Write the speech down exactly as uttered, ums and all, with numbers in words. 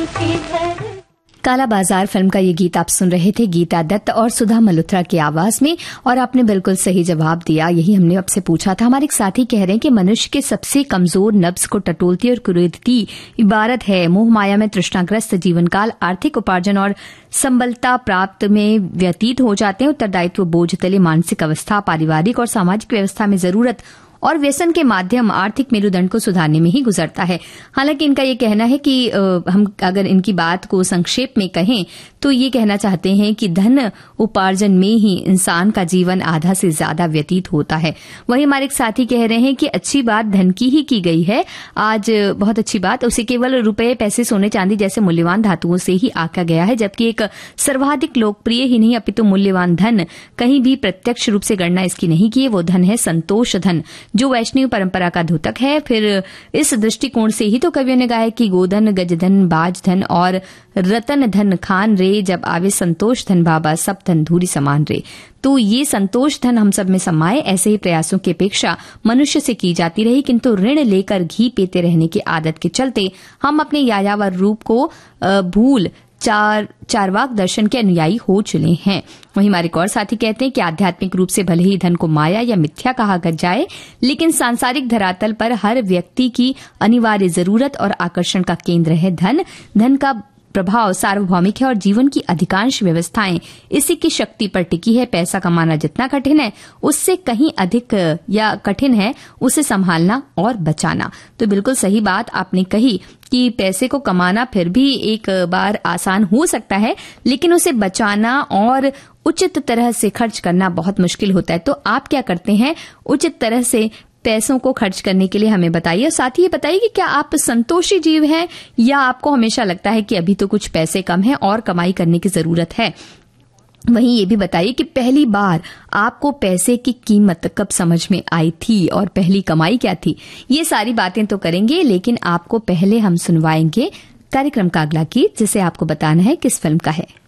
काला बाजार फिल्म का ये गीत आप सुन रहे थे गीता दत्त और सुधा मल्होत्रा की आवाज में, और आपने बिल्कुल सही जवाब दिया। यही हमने आपसे पूछा था। हमारे एक साथी कह रहे हैं कि मनुष्य के सबसे कमजोर नब्ज को टटोलती और कुरेदती इबारत है मोह माया में तृष्णाग्रस्त जीवन काल, आर्थिक उपार्जन और संबलता प्राप्त में व्यतीत हो जाते हैं। उत्तरदायित्व बोझ तले मानसिक अवस्था, पारिवारिक और सामाजिक व्यवस्था में जरूरत और व्यसन के माध्यम आर्थिक मेरुदंड को सुधारने में ही गुजरता है। हालांकि इनका ये कहना है कि आ, हम अगर इनकी बात को संक्षेप में कहें तो ये कहना चाहते हैं कि धन उपार्जन में ही इंसान का जीवन आधा से ज्यादा व्यतीत होता है। वहीं हमारे एक साथी कह रहे हैं कि अच्छी बात धन की ही की गई है आज, बहुत अच्छी बात। उसे केवल रुपए, पैसे, सोने चांदी जैसे मूल्यवान धातुओं से ही आका गया है, जबकि एक सर्वाधिक लोकप्रिय ही नहीं अपितु मूल्यवान धन, कहीं भी प्रत्यक्ष रूप से गणना इसकी नहीं की है, वो धन है संतोष धन, जो वैष्णव परंपरा का द्योतक है। फिर इस दृष्टिकोण से ही तो कवियों ने गाया कि गोधन, गजधन, बाज धन और रतन धन खान रे, जब आवे संतोष धन बाबा, सब धन धूरी समान रे। तो ये संतोष धन हम सब में समाये, ऐसे ही प्रयासों की अपेक्षा मनुष्य से की जाती रही, किंतु ऋण लेकर घी पीते रहने की आदत के चलते हम अपने यायावर रूप को भूल चार चारवाक दर्शन के अनुयायी हो चुके हैं। वहीं हमारे एक और साथी कहते हैं कि आध्यात्मिक रूप से भले ही धन को माया या मिथ्या कहा जाए, लेकिन सांसारिक धरातल पर हर व्यक्ति की अनिवार्य जरूरत और आकर्षण का केंद्र है धन। धन का प्रभाव सार्वभौमिक है और जीवन की अधिकांश व्यवस्थाएं इसी की शक्ति पर टिकी है। पैसा कमाना जितना कठिन है उससे कहीं अधिक या कठिन है उसे संभालना और बचाना। तो बिल्कुल सही बात आपने कही कि पैसे को कमाना फिर भी एक बार आसान हो सकता है, लेकिन उसे बचाना और उचित तरह से खर्च करना बहुत मुश्किल होता है। तो आप क्या करते हैं उचित तरह से पैसों को खर्च करने के लिए, हमें बताइए। और साथ ही ये बताइए कि क्या आप संतोषी जीव हैं या आपको हमेशा लगता है कि अभी तो कुछ पैसे कम हैं और कमाई करने की जरूरत है। वहीं ये भी बताइए कि पहली बार आपको पैसे की कीमत कब समझ में आई थी और पहली कमाई क्या थी। ये सारी बातें तो करेंगे, लेकिन आपको पहले हम सुनवाएंगे कार्यक्रम का अगला गीत, जिसे आपको बताना है किस फिल्म का है।